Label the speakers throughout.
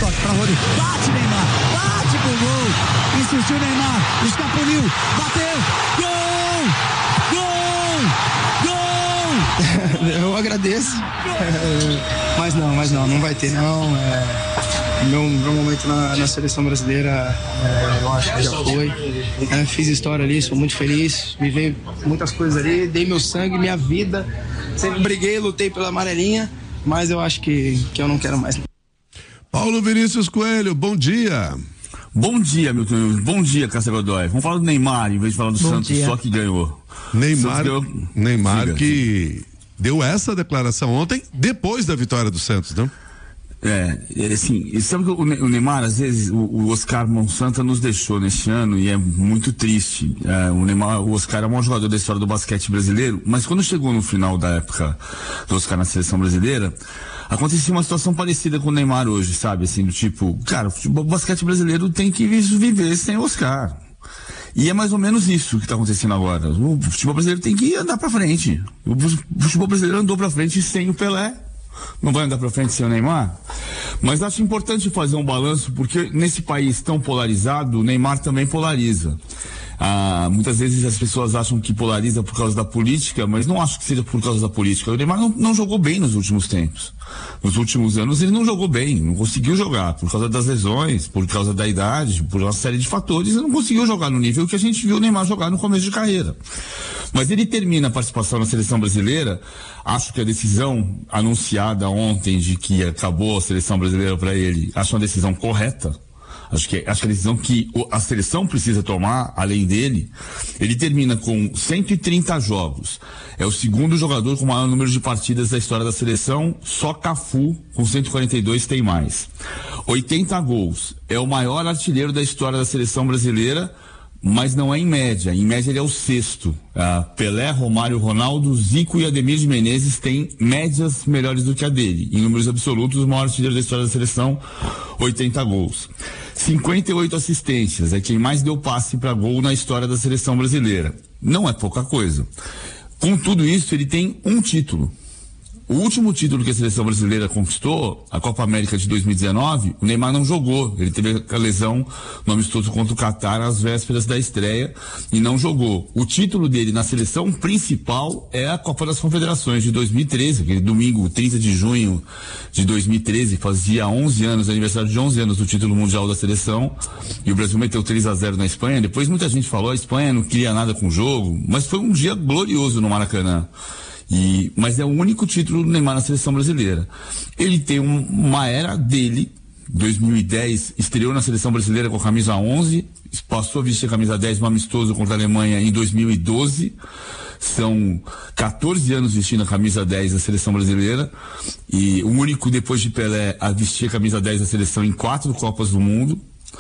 Speaker 1: toque pra Rodrigo. Bate, Neymar. Bate pro gol. Insistiu Neymar. Escapuliu. Bateu. Gol!
Speaker 2: Eu agradeço. Mas não vai ter não. Meu momento na seleção brasileira, eu acho que já foi. Fiz história ali, sou muito feliz. Vivi muitas coisas ali, dei meu sangue, minha vida. Sempre briguei, lutei pela amarelinha, mas eu acho que eu não quero mais.
Speaker 3: Paulo Vinícius Coelho, bom dia.
Speaker 4: Bom dia, Milton. Bom dia, Cássio Godoy. Vamos falar do Neymar, em vez de falar do Santos, só que ganhou.
Speaker 3: Neymar que deu essa declaração ontem, depois da vitória do Santos, não?
Speaker 4: Assim, sabe que o Neymar, às vezes, o Oscar Monsanta nos deixou neste ano e é muito triste. O Oscar é o maior jogador da história do basquete brasileiro, mas quando chegou no final da época do Oscar na seleção brasileira, acontecia uma situação parecida com o Neymar hoje, sabe? Assim, do tipo, cara, o basquete brasileiro tem que viver sem o Oscar. E é mais ou menos isso que está acontecendo agora. O futebol brasileiro tem que andar para frente. O futebol brasileiro andou para frente sem o Pelé. Não vai andar para frente sem o Neymar? Mas acho importante fazer um balanço, porque nesse país tão polarizado, o Neymar também polariza. Muitas vezes as pessoas acham que polariza por causa da política, mas não acho que seja por causa da política. O Neymar não jogou bem nos últimos tempos. Nos últimos anos ele não jogou bem, não conseguiu jogar por causa das lesões, por causa da idade, por uma série de fatores, ele não conseguiu jogar no nível que a gente viu o Neymar jogar no começo de carreira. Mas ele termina a participação na seleção brasileira. Acho que a decisão anunciada ontem de que acabou a seleção brasileira para ele, acho uma decisão correta. Acho que a decisão que a seleção precisa tomar, além dele, ele termina com 130 jogos. É o segundo jogador com o maior número de partidas da história da seleção, só Cafu, com 142, tem mais. 80 gols. É o maior artilheiro da história da seleção brasileira, mas não é em média. Em média ele é o sexto. Pelé, Romário, Ronaldo, Zico e Ademir de Menezes têm médias melhores do que a dele. Em números absolutos, o maior artilheiro da história da seleção, 80 gols. 58 assistências, é quem mais deu passe para gol na história da seleção brasileira. Não é pouca coisa. Com tudo isso, ele tem um título. O último título que a seleção brasileira conquistou, a Copa América de 2019, o Neymar não jogou. Ele teve a lesão no amistoso contra o Catar às vésperas da estreia e não jogou. O título dele na seleção principal é a Copa das Confederações de 2013, aquele domingo 30 de junho de 2013, fazia 11 anos, aniversário de 11 anos do título mundial da seleção, e o Brasil meteu 3-0 na Espanha. Depois muita gente falou, a Espanha não queria nada com o jogo, mas foi um dia glorioso no Maracanã. Mas é o único título do Neymar na seleção brasileira. Ele tem uma era dele, 2010, estreou na seleção brasileira com a camisa 11, passou a vestir a camisa 10 no amistoso contra a Alemanha em 2012. São 14 anos vestindo a camisa 10 da seleção brasileira, e o único depois de Pelé a vestir a camisa 10 da seleção em 4 Copas do Mundo.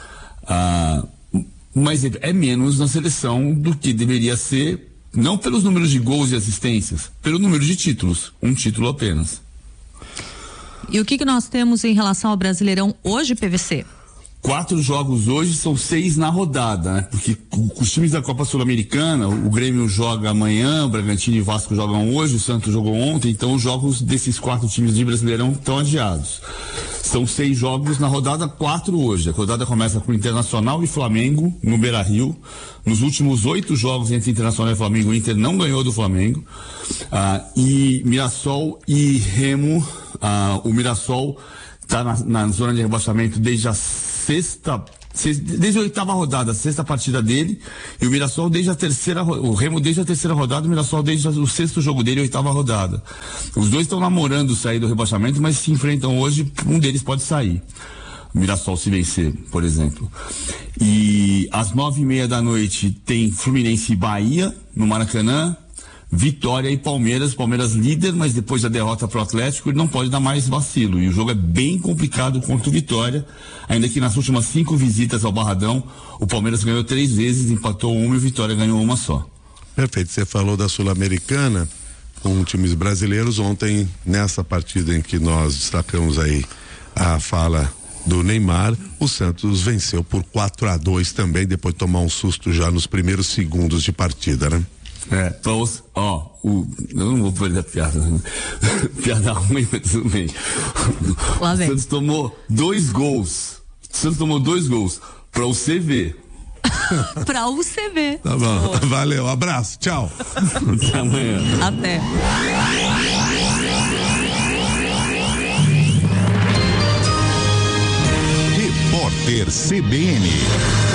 Speaker 4: Mas é menos na seleção do que deveria ser, não pelos números de gols e assistências, pelo número de títulos, um título apenas.
Speaker 5: E o que nós temos em relação ao Brasileirão hoje, PVC?
Speaker 4: 4 jogos hoje, são 6 na rodada, né? Porque os times da Copa Sul-Americana, o Grêmio joga amanhã, o Bragantino e o Vasco jogam hoje, o Santos jogou ontem, então os jogos desses 4 times de Brasileirão estão adiados. São 6 jogos na rodada, 4 hoje. A rodada começa com Internacional e Flamengo no Beira-Rio. Nos últimos 8 jogos entre Internacional e Flamengo, o Inter não ganhou do Flamengo. E Mirassol e Remo, o Mirassol está na zona de rebaixamento desde a desde a 8ª rodada, a 6ª partida dele, e o Mirassol desde a o Remo desde a 3ª rodada, o Mirassol desde o 6º jogo dele, a 8ª rodada. Os dois estão namorando sair do rebaixamento, mas se enfrentam hoje, um deles pode sair. O Mirassol se vencer, por exemplo. E às 9h30 da noite tem Fluminense e Bahia no Maracanã, Vitória e Palmeiras líder, mas depois da derrota pro Atlético ele não pode dar mais vacilo, e o jogo é bem complicado contra o Vitória, ainda que nas últimas 5 visitas ao Barradão o Palmeiras ganhou 3 vezes, empatou 1 e o Vitória ganhou 1 só.
Speaker 3: Perfeito, você falou da Sul-Americana com times brasileiros. Ontem, nessa partida em que nós destacamos aí a fala do Neymar, o Santos venceu por 4-2 também, depois de tomar um susto já nos primeiros segundos de partida, né?
Speaker 4: Eu não vou perder a piada. Piada ruim, mas tudo bem.
Speaker 5: Lá vem.
Speaker 4: O Santos tomou 2 gols. Pra você ver.
Speaker 5: Pra você ver.
Speaker 3: Tá bom. Valeu, abraço, tchau.
Speaker 4: Até amanhã.
Speaker 5: Até.
Speaker 6: Repórter CBN.